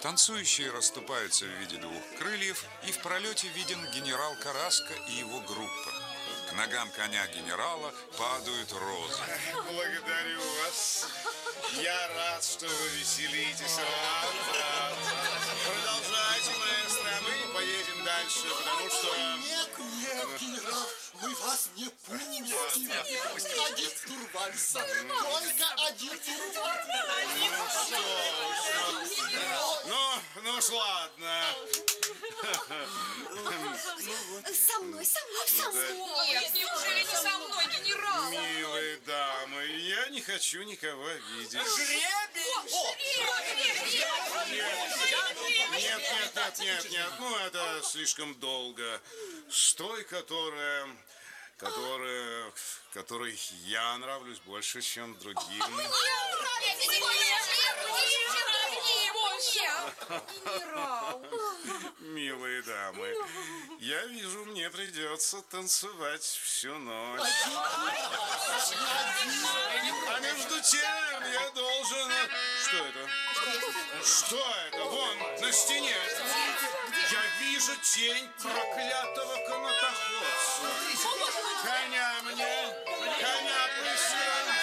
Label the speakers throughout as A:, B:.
A: Танцующие расступаются в виде двух крыльев, и в пролете виден генерал Караска и его группа. К ногам коня генерала падают розы.
B: Благодарю вас. Я рад, что вы веселитесь. Рад. Продолжайте, маэстро, а мы поедем дальше, потому что...
C: Нет, генерал, мы вас не пустим. Один тур вальса, только один тур вальса.
B: Ну ж ладно.
D: Со мной.
E: Нет, неужели не со мной, генерал?
B: Милые дамы, я не хочу никого видеть. Нет, ну это слишком долго. С той, которой я нравлюсь больше, чем другим.
E: Генерал.
B: Милые дамы, я вижу, мне придется танцевать всю ночь. А между тем я должен... Что это? Что это? Вон, на стене. Я вижу тень проклятого канатоходца. Коня мне! Коня быстро!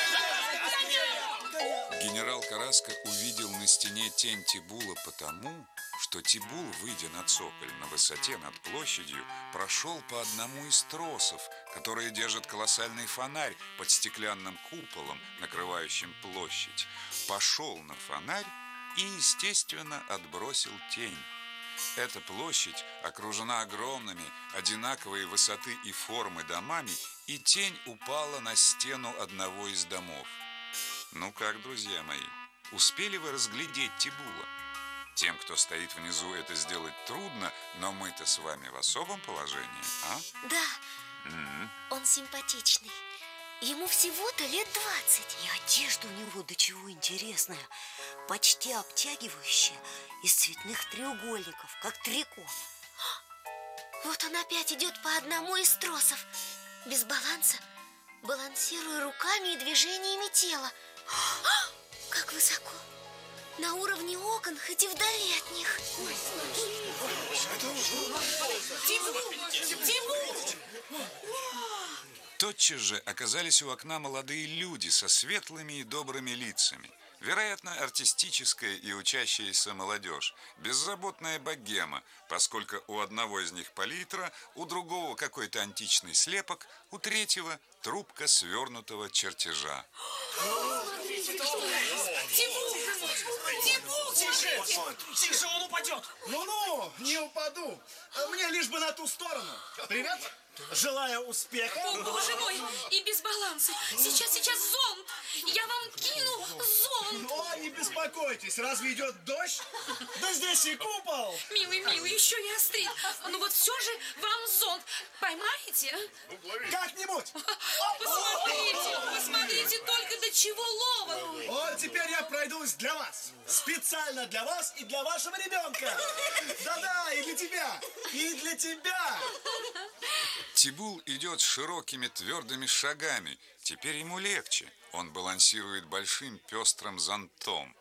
A: Генерал Караска увидел на стене тень Тибула потому, что Тибул, выйдя на цоколь на высоте над площадью, прошел по одному из тросов, которые держат колоссальный фонарь под стеклянным куполом, накрывающим площадь, пошел на фонарь и, естественно, отбросил тень. Эта площадь окружена огромными, одинаковой высоты и формы домами, и тень упала на стену одного из домов. Ну как, друзья мои, успели вы разглядеть Тибула? Тем, кто стоит внизу, это сделать трудно, но мы-то с вами в особом положении, а?
D: Да, он симпатичный. Ему всего-то лет 20.
F: И одежда у него до чего интересная, почти обтягивающая, из цветных треугольников, как трико.
D: Вот он опять идет по одному из тросов, без баланса, балансируя руками и движениями тела. Как высоко! На уровне окон, хоть и вдали от них.
A: Тотчас же оказались у окна молодые люди со светлыми и добрыми лицами. Вероятно, артистическая и учащаяся молодежь, беззаботная богема, поскольку у одного из них палитра, у другого какой-то античный слепок, у третьего трубка свернутого чертежа.
G: Тише, он упадет.
C: Ну, не упаду. Мне лишь бы на ту сторону. Привет. Желаю успеха.
E: О, боже мой, и без баланса. Сейчас зонт. Я вам кину зонт.
C: О, не беспокойтесь, разве идет дождь? Да здесь и купол.
E: Милый, еще и острит. Ну вот все же вам зонт. Поймаете?
C: Как-нибудь.
E: Посмотрите только до чего ловок.
C: Вот теперь я пройдусь для вас. Специально для вас и для вашего ребенка. Да-да, и для тебя, и для тебя.
A: Тибул идет широкими твердыми шагами. Теперь ему легче. Он балансирует большим пестрым зонтом.